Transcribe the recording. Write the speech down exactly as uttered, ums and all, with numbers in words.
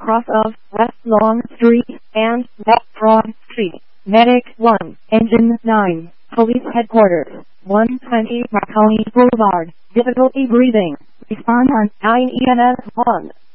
cross of West Long Street and West Broad Street. Medic one, Engine nine, Police Headquarters, one twenty Marconi Boulevard. Difficulty breathing. Respond on nine E M S one.